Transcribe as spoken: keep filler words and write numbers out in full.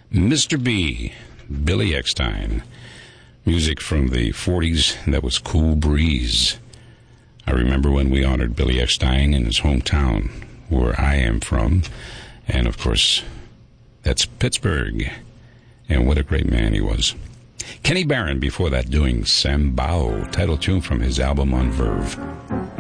Mister B, Billy Eckstine. Music from the forties, that was Cool Breeze. I remember when we honored Billy Eckstine in his hometown, where I am from. And, of course, that's Pittsburgh. And what a great man he was. Kenny Barron before that doing Sambao, title tune from his album on Verve.